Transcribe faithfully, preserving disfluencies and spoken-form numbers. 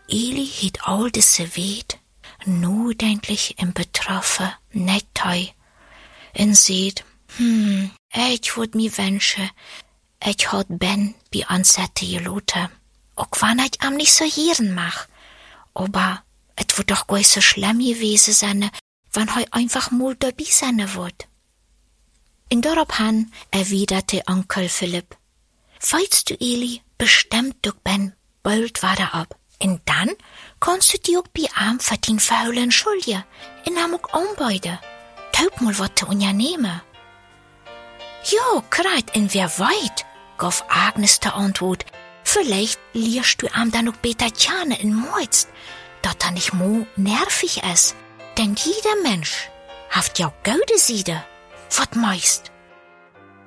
Eli het al deze weet, nadenklich en betroffen, nettij, en zeet, hm, ik would me wenschen, ik had Ben bij aanzetten geloten, ook wanneer ik am niet zo hieren mag, aber het wordt doch gar so schlimm gewesen sein, wenn hij einfach mal dabei sein wird. Und daraufhin erwiderte Onkel Philipp, weißt du, Eli, bestimmt du Ben bald wieder ab. Und dann kannst du die auch bei ihm für den Verheulen schulden. Und ihm auch anbeide. Taub mal was zu unternehmen. Ja, grad, und wer weit, gab Agnes die Antwort. Vielleicht lierst du ihm dann auch besser kennen und meinst, dass er nicht mo nervig ist. Denn jeder Mensch hat ja gute Seite. Was meinst?